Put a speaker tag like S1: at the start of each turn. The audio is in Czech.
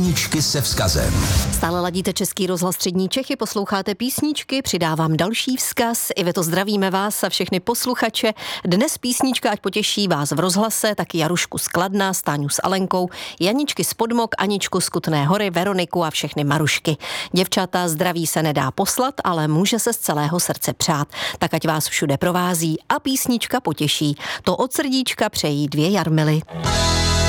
S1: Písničky se vzkazem.
S2: Stále ladíte Český rozhlas Střední Čechy, posloucháte písničky, přidávám další vzkaz. Iveto, zdravíme vás a všechny posluchače. Dnes písnička, ať potěší vás v rozhlase, taky Jarušku z Kladna, Stáňu s Alenkou, Janičky z Podmok, Aničku z Kutné Hory, Veroniku a všechny Marušky. Děvčata, zdraví se nedá poslat, ale může se z celého srdce přát. Tak ať vás všude provází a písnička potěší. To od srdíčka přejí 2 Jarmily.